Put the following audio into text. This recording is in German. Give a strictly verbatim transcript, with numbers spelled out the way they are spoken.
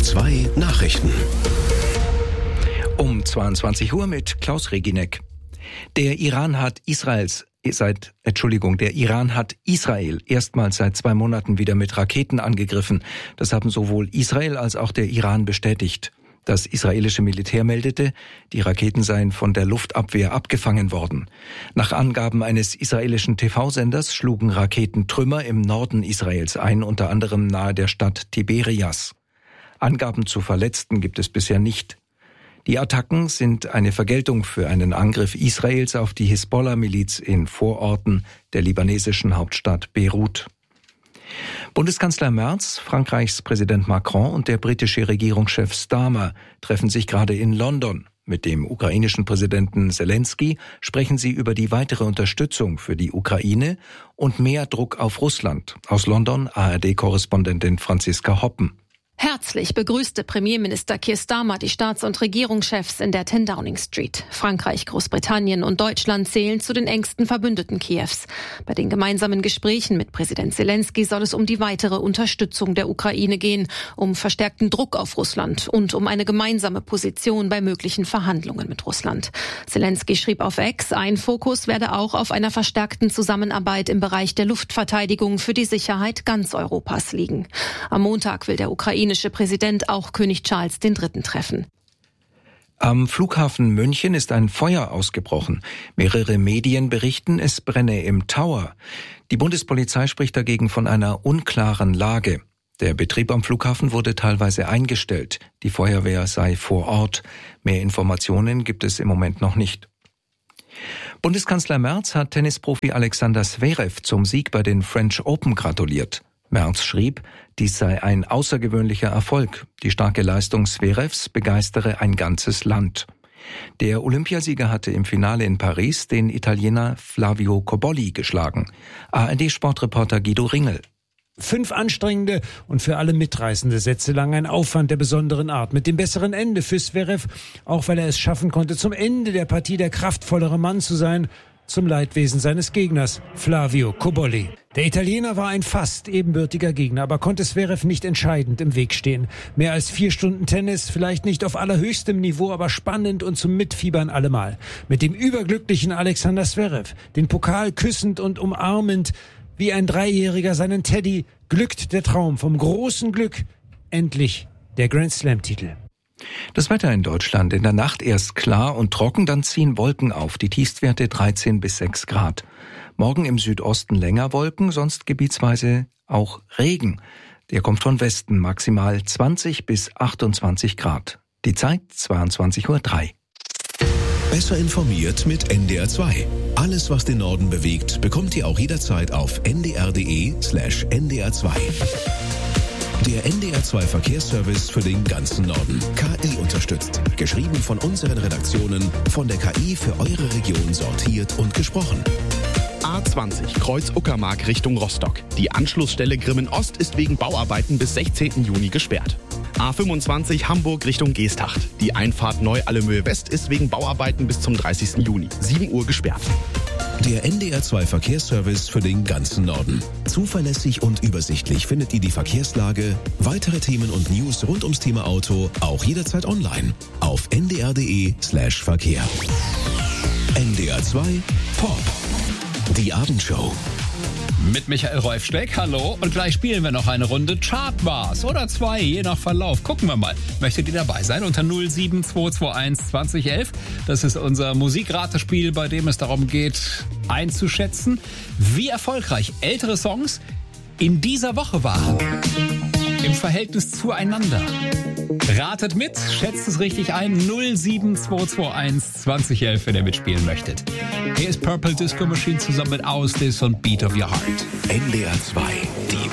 zwei Nachrichten. Um zweiundzwanzig Uhr mit Klaus Reginek. Der Iran hat Israels seit Entschuldigung, der Iran hat Israel erstmals seit zwei Monaten wieder mit Raketen angegriffen. Das haben sowohl Israel als auch der Iran bestätigt. Das israelische Militär meldete, die Raketen seien von der Luftabwehr abgefangen worden. Nach Angaben eines israelischen T V-Senders schlugen Raketen Trümmer im Norden Israels ein, unter anderem nahe der Stadt Tiberias. Angaben zu Verletzten gibt es bisher nicht. Die Attacken sind eine Vergeltung für einen Angriff Israels auf die Hisbollah-Miliz in Vororten der libanesischen Hauptstadt Beirut. Bundeskanzler Merz, Frankreichs Präsident Macron und der britische Regierungschef Starmer treffen sich gerade in London. Mit dem ukrainischen Präsidenten Zelensky sprechen sie über die weitere Unterstützung für die Ukraine und mehr Druck auf Russland. Aus London A R D-Korrespondentin Franziska Hoppen. Herzlich begrüßte Premierminister Keir Starmer die Staats- und Regierungschefs in der zehn Downing Street. Frankreich, Großbritannien und Deutschland zählen zu den engsten Verbündeten Kiews. Bei den gemeinsamen Gesprächen mit Präsident Zelensky soll es um die weitere Unterstützung der Ukraine gehen, um verstärkten Druck auf Russland und um eine gemeinsame Position bei möglichen Verhandlungen mit Russland. Zelensky schrieb auf X, ein Fokus werde auch auf einer verstärkten Zusammenarbeit im Bereich der Luftverteidigung für die Sicherheit ganz Europas liegen. Am Montag will der Ukraine Der Präsident auch König Charles der Dritte treffen. Am Flughafen München ist ein Feuer ausgebrochen. Mehrere Medien berichten, es brenne im Tower. Die Bundespolizei spricht dagegen von einer unklaren Lage. Der Betrieb am Flughafen wurde teilweise eingestellt. Die Feuerwehr sei vor Ort. Mehr Informationen gibt es im Moment noch nicht. Bundeskanzler Merz hat Tennisprofi Alexander Zverev zum Sieg bei den French Open gratuliert. Merz schrieb, dies sei ein außergewöhnlicher Erfolg. Die starke Leistung Zverevs begeistere ein ganzes Land. Der Olympiasieger hatte im Finale in Paris den Italiener Flavio Cobolli geschlagen. A R D-Sportreporter Guido Ringel. Fünf anstrengende und für alle mitreißende Sätze lang ein Aufwand der besonderen Art. Mit dem besseren Ende für Zverev, auch weil er es schaffen konnte, zum Ende der Partie der kraftvollere Mann zu sein, zum Leidwesen seines Gegners, Flavio Cobolli. Der Italiener war ein fast ebenbürtiger Gegner, aber konnte Zverev nicht entscheidend im Weg stehen. Mehr als vier Stunden Tennis, vielleicht nicht auf allerhöchstem Niveau, aber spannend und zum Mitfiebern allemal. Mit dem überglücklichen Alexander Zverev, den Pokal küssend und umarmend, wie ein Dreijähriger seinen Teddy, glückt der Traum vom großen Glück. Endlich der Grand-Slam-Titel. Das Wetter in Deutschland: in der Nacht erst klar und trocken, dann ziehen Wolken auf. Die Tiefstwerte dreizehn bis sechs Grad. Morgen im Südosten länger Wolken, sonst gebietsweise auch Regen. Der kommt von Westen, maximal zwanzig bis achtundzwanzig Grad. Die Zeit zweiundzwanzig Uhr drei. Besser informiert mit N D R zwei. Alles, was den Norden bewegt, bekommt ihr auch jederzeit auf n d r punkt d e slash n d r zwei. Der N D R zwei Verkehrsservice für den ganzen Norden. K I unterstützt. Geschrieben von unseren Redaktionen, von der K I für eure Region sortiert und gesprochen. A zwanzig Kreuz Uckermark Richtung Rostock. Die Anschlussstelle Grimmen Ost ist wegen Bauarbeiten bis sechzehnten Juni gesperrt. A fünfundzwanzig Hamburg Richtung Geesthacht. Die Einfahrt Neu-Allemöhe West ist wegen Bauarbeiten bis zum dreißigsten Juni, sieben Uhr gesperrt. Der N D R zwei Verkehrsservice für den ganzen Norden. Zuverlässig und übersichtlich findet ihr die Verkehrslage, weitere Themen und News rund ums Thema Auto auch jederzeit online auf n d r punkt d e slash verkehr. N D R zwei Pop. Die Abendshow. Mit Michael Rolfsteck, hallo. Und gleich spielen wir noch eine Runde Chartbars oder zwei, je nach Verlauf. Gucken wir mal. Möchtet ihr dabei sein? Unter null sieben zwei zwei eins zwanzig elf. Das ist unser Musikratespiel, bei dem es darum geht, einzuschätzen, wie erfolgreich ältere Songs in dieser Woche waren. Im Verhältnis zueinander. Ratet mit, schätzt es richtig ein. null sieben zwei zwei eins zwanzig elf, wenn ihr mitspielen möchtet. Hier ist Purple Disco Machine zusammen mit Ausdis und Beat of Your Heart. N D R zwei, die